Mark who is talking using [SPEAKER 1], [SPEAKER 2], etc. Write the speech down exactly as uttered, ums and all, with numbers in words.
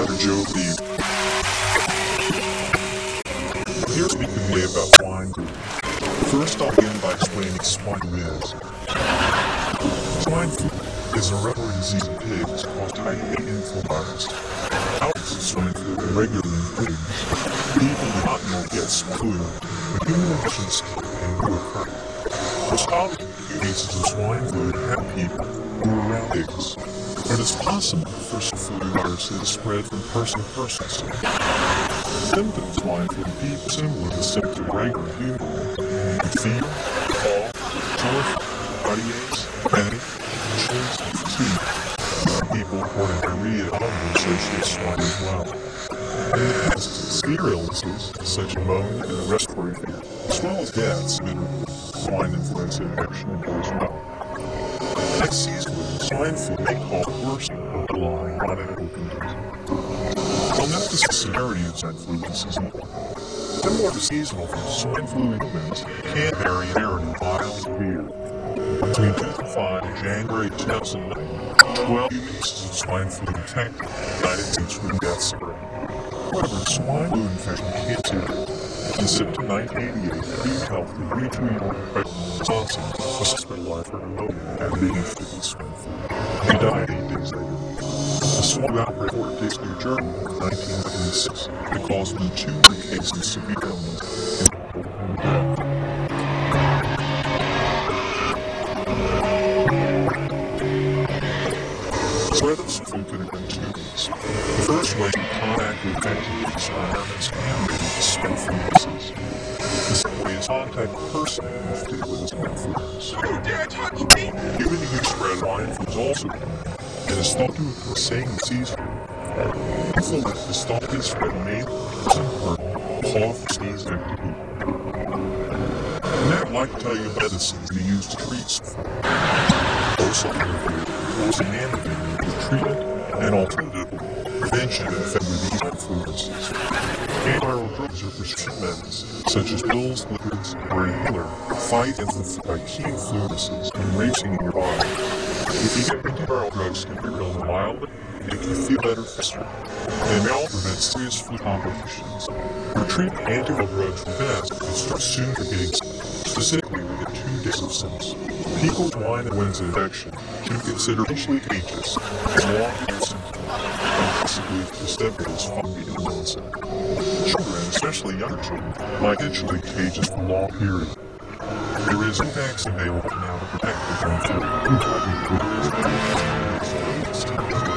[SPEAKER 1] Joe Lee. Here's what we can say about swine flu. First, I'll begin by explaining swine flu is. Swine flu is a respiratory disease in pigs caused by an influenza. Outbreaks of swine flu are regular in pigs. People do not know get swine flu, but human infections can occur. Most common cases of swine flu have people who are around pigs. But it's possible for swine flu viruses to spread from person to person. Symptoms of swine flu in people are similar to symptoms of regular human flu. Fever, cough, sore throat, body aches, panic, chills, and fatigue. People reporting diarrhea and often associate swine as well. And the past, severe illnesses such as pneumonia and respiratory fever, as well as deaths have been swine influenza infection as well. Next season, swine flu may cause worse underlying chronic conditions. I'll note the severity of swine flu this season. Similar to seasonal flu, swine flu in humans can vary in severity mild to severe. Between two thousand five and January two thousand nine, twelve human cases of swine flu detected in the United States with death spread. However, swine flu infection can serious. In September nineteen eighty-eight, a new health and retreatable pregnant Johnson was hospitalized for pneumonia after being infected with swine flu. He died eight days later. A swine outbreak reported in New Germany in nineteen seventy-six that caused more than two hundred cases of severe illness and death. Spread of swine flu could have been two ways. The first way is contact with infected pigs or environments and to spread flu disease. The second way is contact with a person infected with a swine flu virus.
[SPEAKER 2] You dare touch me!
[SPEAKER 1] Human who spread swine flu is also common, and is thought to occur same season. Influenza is thought to spread mainly from cough, sneeze, and infected people. Now I'd like to tell you about medicines they use to treat swine flu. Also, was an antidote for treatment and alternative prevention of infected with these swine flu viruses. Antiviral drugs are prescription medicines, such as pills, liquids, or inhaler, fight against the key flu viruses enraging in your body. If you get antiviral drugs can be real mildly, make you feel better faster. They may also prevent serious flu complications. For treatment, antiviral drugs are best if you start soon for getting sick, specifically within two days of symptoms. People with swine influenza infection can be considered potentially contagious as long as their symptoms and possibly the step is from the influenza. Children, especially younger children, might potentially contagious for a long period. There is no vaccine available now to protect them from flu.